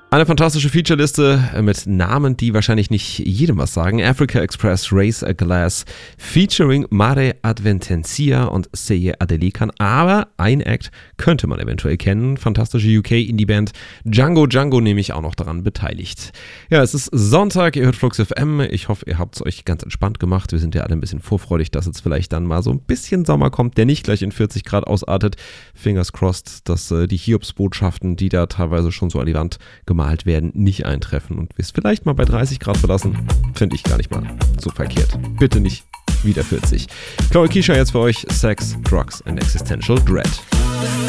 Eine fantastische Featureliste mit Namen, die wahrscheinlich nicht jedem was sagen. Africa Express, Raise a Glass, featuring Mare Adventencia und Seye Adelikan. Aber ein Act könnte man eventuell kennen. Fantastische UK-Indie-Band Django nämlich auch noch daran beteiligt. Ja, es ist Sonntag, ihr hört Flux FM. Ich hoffe, ihr habt es euch ganz entspannt gemacht. Wir sind ja alle ein bisschen vorfreudig, dass jetzt vielleicht dann mal so ein bisschen Sommer kommt, der nicht gleich in 40 Grad ausartet. Fingers crossed, dass die Hiobsbotschaften, die da teilweise schon so an die Wand gemalt werden, nicht eintreffen und wir es vielleicht mal bei 30 Grad verlassen, finde ich gar nicht mal so verkehrt. Bitte nicht wieder 40. Chloe Keyshaw jetzt für euch, Sex, Drugs and Existential Dread.